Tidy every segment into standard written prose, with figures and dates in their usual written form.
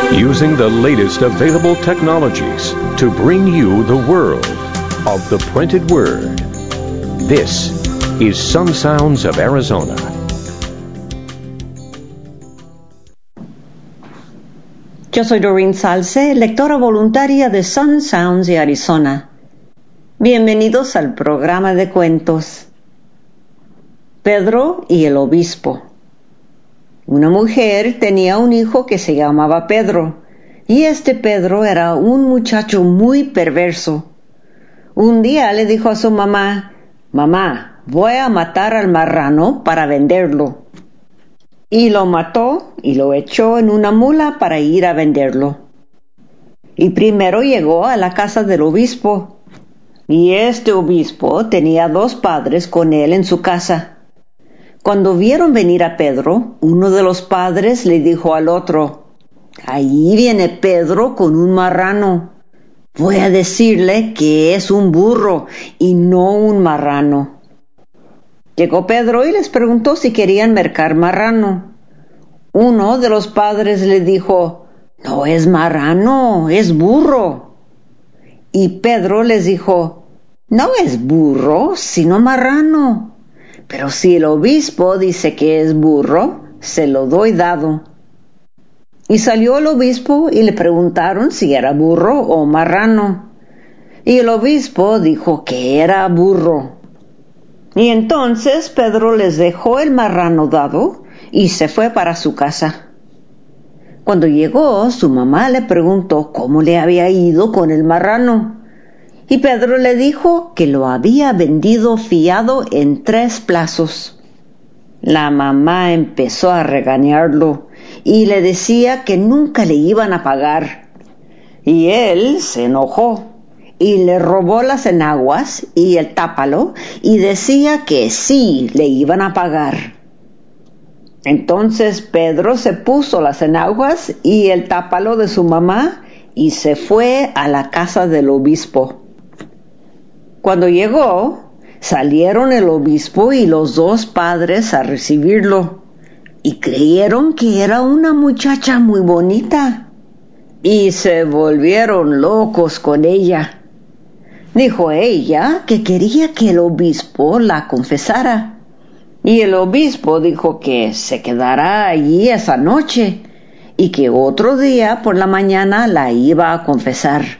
using the latest available technologies to bring you the world of the printed word. This is Sun Sounds of Arizona. Yo soy Doreen Salce, lectora voluntaria de Sun Sounds de Arizona. Bienvenidos al programa de cuentos. Pedro y el obispo. Una mujer tenía un hijo que se llamaba Pedro, y este Pedro era un muchacho muy perverso. Un día le dijo a su mamá: «Mamá, voy a matar al marrano para venderlo». Y lo mató y lo echó en una mula para ir a venderlo. Y primero llegó a la casa del obispo, y este obispo tenía 2 padres con él en su casa. Cuando vieron venir a Pedro, uno de los padres le dijo al otro: «Ahí viene Pedro con un marrano. Voy a decirle que es un burro y no un marrano». Llegó Pedro y les preguntó si querían mercar marrano. Uno de los padres le dijo: «No es marrano, es burro». Y Pedro les dijo: «No es burro, sino marrano. Pero si el obispo dice que es burro, se lo doy dado». Y salió el obispo y le preguntaron si era burro o marrano. Y el obispo dijo que era burro. Y entonces Pedro les dejó el marrano dado y se fue para su casa. Cuando llegó, su mamá le preguntó cómo le había ido con el marrano. Y Pedro le dijo que lo había vendido fiado en 3 plazos. La mamá empezó a regañarlo y le decía que nunca le iban a pagar. Y él se enojó y le robó las enaguas y el tápalo y decía que sí le iban a pagar. Entonces Pedro se puso las enaguas y el tápalo de su mamá y se fue a la casa del obispo. Cuando llegó, salieron el obispo y los 2 padres a recibirlo, y creyeron que era una muchacha muy bonita, y se volvieron locos con ella. Dijo ella que quería que el obispo la confesara, y el obispo dijo que se quedara allí esa noche, y que otro día por la mañana la iba a confesar.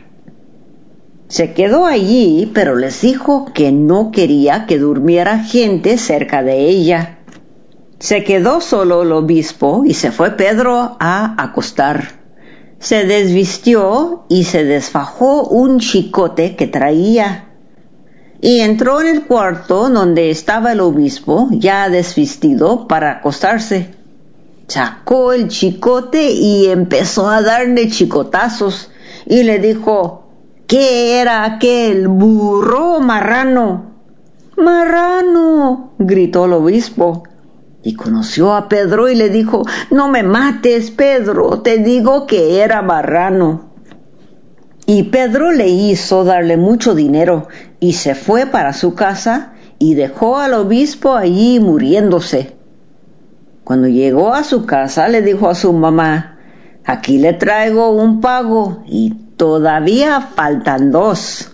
Se quedó allí, pero les dijo que no quería que durmiera gente cerca de ella. Se quedó solo el obispo y se fue Pedro a acostar. Se desvistió y se desfajó un chicote que traía. Y entró en el cuarto donde estaba el obispo, ya desvestido, para acostarse. Sacó el chicote y empezó a darle chicotazos. Y le dijo: «¿Qué era aquel, burro o marrano?» «Marrano», gritó el obispo. Y conoció a Pedro y le dijo: «No me mates, Pedro, te digo que era marrano». Y Pedro le hizo darle mucho dinero y se fue para su casa y dejó al obispo allí muriéndose. Cuando llegó a su casa le dijo a su mamá: «Aquí le traigo un pago y todavía faltan 2».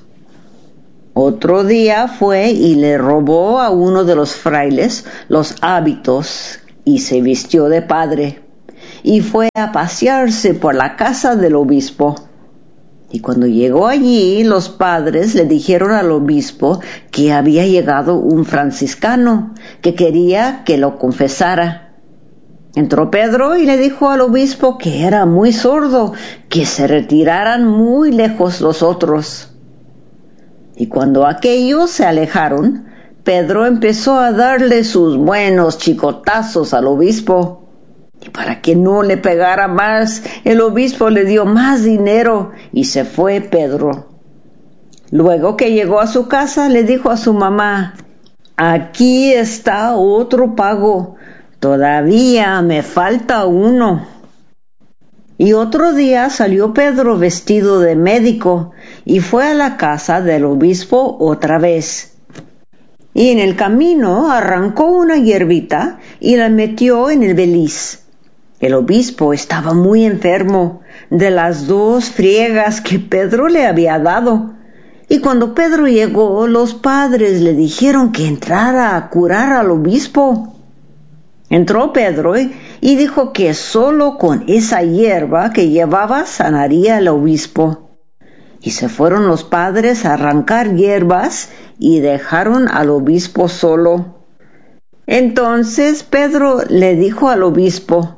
Otro día fue y le robó a uno de los frailes los hábitos y se vistió de padre y fue a pasearse por la casa del obispo. Y cuando llegó allí, los padres le dijeron al obispo que había llegado un franciscano que quería que lo confesara. Entró Pedro y le dijo al obispo que era muy sordo, que se retiraran muy lejos los otros. Y cuando aquellos se alejaron, Pedro empezó a darle sus buenos chicotazos al obispo. Y para que no le pegara más, el obispo le dio más dinero y se fue Pedro. Luego que llegó a su casa, le dijo a su mamá: «Aquí está otro pago. Todavía me falta uno». Y otro día salió Pedro vestido de médico y fue a la casa del obispo otra vez. Y en el camino arrancó una hierbita y la metió en el beliz. El obispo estaba muy enfermo de las 2 friegas que Pedro le había dado. Y cuando Pedro llegó, los padres le dijeron que entrara a curar al obispo. Entró Pedro y dijo que solo con esa hierba que llevaba sanaría al obispo. Y se fueron los padres a arrancar hierbas y dejaron al obispo solo. Entonces Pedro le dijo al obispo: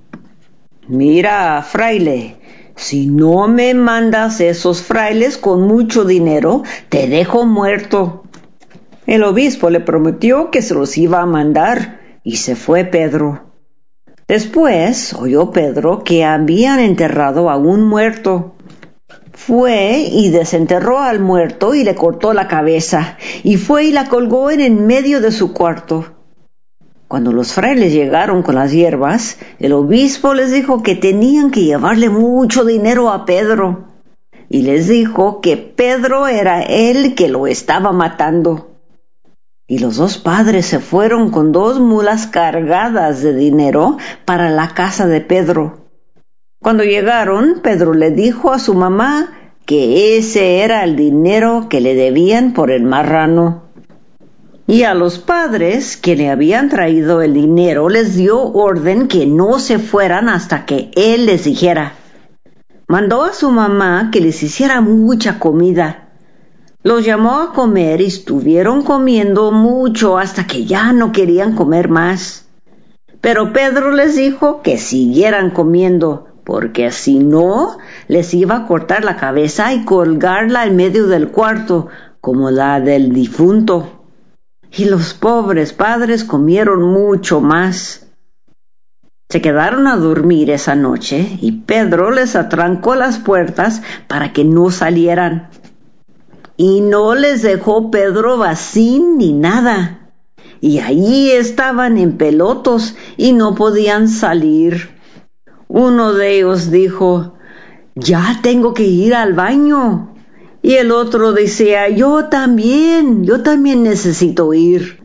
«Mira, fraile, si no me mandas esos frailes con mucho dinero, te dejo muerto». El obispo le prometió que se los iba a mandar y se fue Pedro. Después oyó Pedro que habían enterrado a un muerto. Fue y desenterró al muerto y le cortó la cabeza, y fue y la colgó en el medio de su cuarto. Cuando los frailes llegaron con las hierbas, el obispo les dijo que tenían que llevarle mucho dinero a Pedro, y les dijo que Pedro era el que lo estaba matando. Y los 2 padres se fueron con 2 mulas cargadas de dinero para la casa de Pedro. Cuando llegaron, Pedro le dijo a su mamá que ese era el dinero que le debían por el marrano. Y a los padres que le habían traído el dinero les dio orden que no se fueran hasta que él les dijera. Mandó a su mamá que les hiciera mucha comida. Los llamó a comer y estuvieron comiendo mucho hasta que ya no querían comer más. Pero Pedro les dijo que siguieran comiendo, porque si no, les iba a cortar la cabeza y colgarla en medio del cuarto, como la del difunto. Y los pobres padres comieron mucho más. Se quedaron a dormir esa noche y Pedro les atrancó las puertas para que no salieran. Y no les dejó Pedro vacín ni nada. Y allí estaban en pelotos y no podían salir. Uno de ellos dijo: «Ya tengo que ir al baño». Y el otro decía: yo también necesito ir».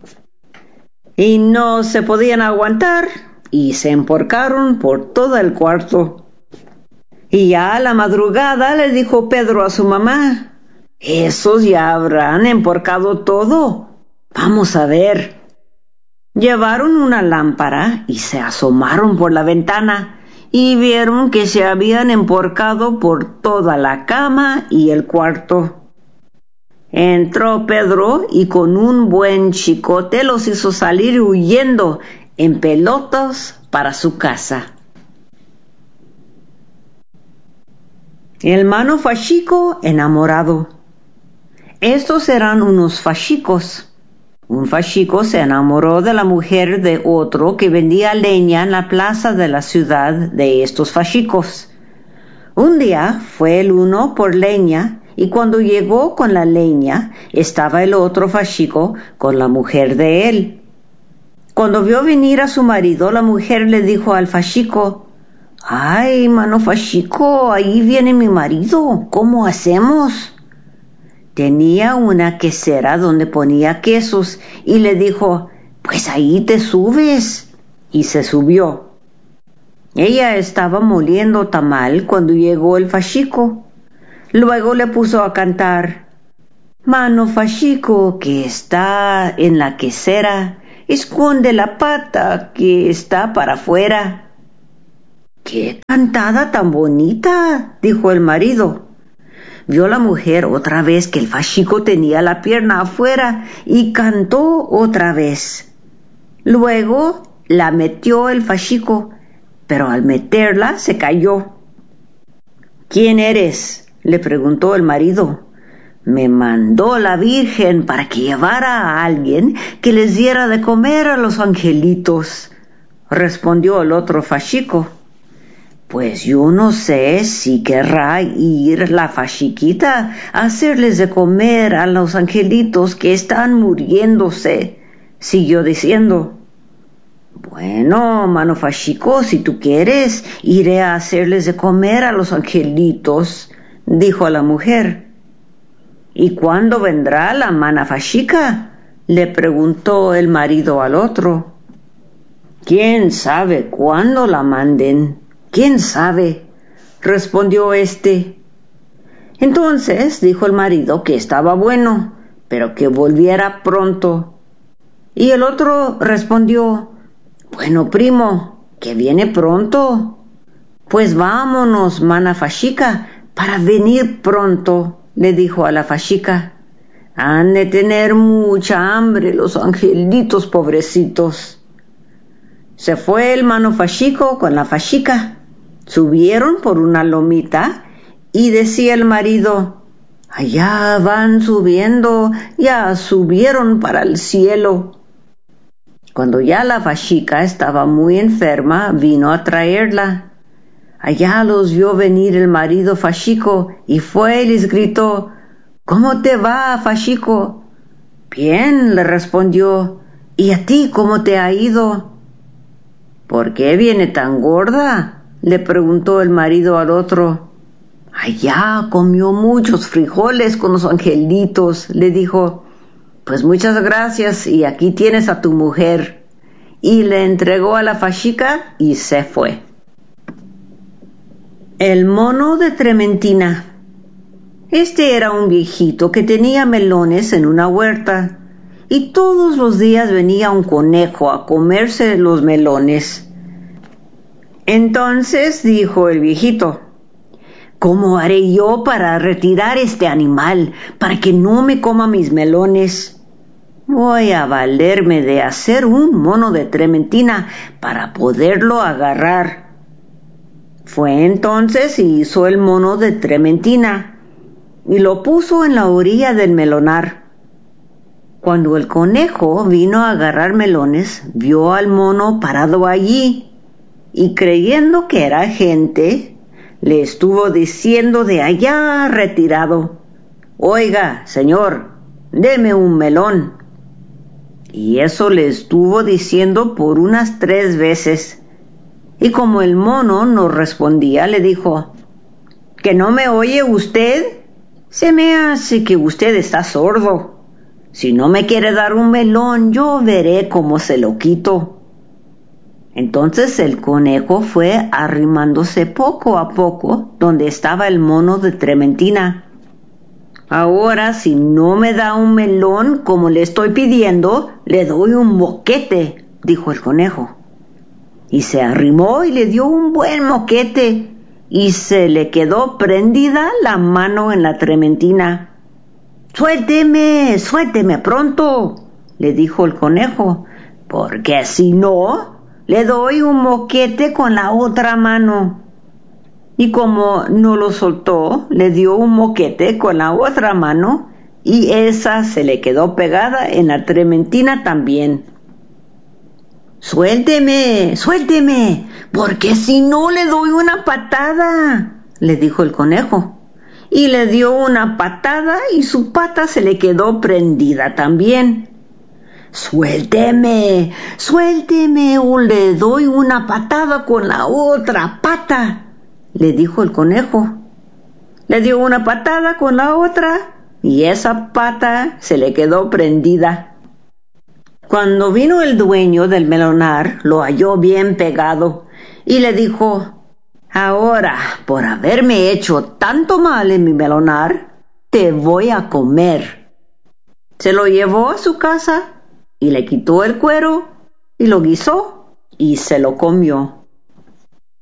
Y no se podían aguantar y se emporcaron por todo el cuarto. Y ya a la madrugada le dijo Pedro a su mamá: «Esos ya habrán emporcado todo. Vamos a ver». Llevaron una lámpara y se asomaron por la ventana y vieron que se habían emporcado por toda la cama y el cuarto. Entró Pedro y con un buen chicote los hizo salir huyendo en pelotas para su casa. El mano fascico enamorado. Estos eran unos fascicos. Un fascico se enamoró de la mujer de otro que vendía leña en la plaza de la ciudad de estos fascicos. Un día fue el uno por leña y cuando llegó con la leña estaba el otro fascico con la mujer de él. Cuando vio venir a su marido, la mujer le dijo al fascico: «Ay, mano fascico, ahí viene mi marido, ¿cómo hacemos?». Tenía una quesera donde ponía quesos y le dijo: «Pues ahí te subes». Y se subió. Ella estaba moliendo tamal cuando llegó el fascico. Luego le puso a cantar: «Mano fascico que está en la quesera, esconde la pata que está para afuera». «¡Qué cantada tan bonita!», dijo el marido. Vio la mujer otra vez que el fascico tenía la pierna afuera y cantó otra vez. Luego la metió el fascico, pero al meterla se cayó. «¿Quién eres?», le preguntó el marido. «Me mandó la Virgen para que llevara a alguien que les diera de comer a los angelitos», respondió el otro fascico. «Pues yo no sé si querrá ir la fasciquita a hacerles de comer a los angelitos que están muriéndose», siguió diciendo. «Bueno, mano fascico, si tú quieres, iré a hacerles de comer a los angelitos», dijo la mujer. «¿Y cuándo vendrá la mana fascica?», le preguntó el marido al otro. ¿Quién sabe cuándo la manden? ¿Quién sabe?, respondió éste. Entonces dijo el marido que estaba bueno, pero que volviera pronto. Y el otro respondió: bueno, primo, que viene pronto. Pues vámonos, mana Fashika, para venir pronto, le dijo a la Fashika. Han de tener mucha hambre los angelitos pobrecitos. Se fue el mano Fashiko con la Fashika. Subieron por una lomita y decía el marido: allá van subiendo, ya subieron para el cielo. Cuando ya la Fashika estaba muy enferma, vino a traerla. Allá los vio venir el marido Fashiko y fue y les gritó: ¿cómo te va, Fashiko? Bien, le respondió. ¿Y a ti cómo te ha ido? ¿Por qué viene tan gorda?, le preguntó el marido al otro. Allá comió muchos frijoles con los angelitos, le dijo. Pues muchas gracias, y aquí tienes a tu mujer. Y le entregó a la Fashika y se fue. El mono de Trementina. Este era un viejito que tenía melones en una huerta, y todos los días venía un conejo a comerse los melones. Entonces dijo el viejito: ¿cómo haré yo para retirar este animal, para que no me coma mis melones? Voy a valerme de hacer un mono de Trementina para poderlo agarrar. Fue entonces y hizo el mono de Trementina y lo puso en la orilla del melonar. Cuando el conejo vino a agarrar melones, vio al mono parado allí y, creyendo que era gente, le estuvo diciendo de allá retirado: oiga, señor, deme un melón. Y eso le estuvo diciendo por unas 3 veces. Y como el mono no respondía, le dijo: ¿que no me oye usted? Se me hace que usted está sordo. Si no me quiere dar un melón, yo veré cómo se lo quito. Entonces el conejo fue arrimándose poco a poco donde estaba el mono de Trementina. Ahora, si no me da un melón como le estoy pidiendo, le doy un moquete, dijo el conejo. Y se arrimó y le dio un buen moquete, y se le quedó prendida la mano en la Trementina. Suélteme, suélteme pronto, le dijo el conejo, porque si no, le doy un moquete con la otra mano. Y como no lo soltó, le dio un moquete con la otra mano, y esa se le quedó pegada en la Trementina también. Suélteme, suélteme, porque si no le doy una patada, le dijo el conejo. Y le dio una patada y su pata se le quedó prendida también. Suélteme, suélteme, o le doy una patada con la otra pata, le dijo el conejo. Le dio una patada con la otra y esa pata se le quedó prendida. Cuando vino el dueño del melonar, lo halló bien pegado y le dijo: ahora, por haberme hecho tanto mal en mi melonar, te voy a comer. Se lo llevó a su casa y le quitó el cuero y lo guisó y se lo comió.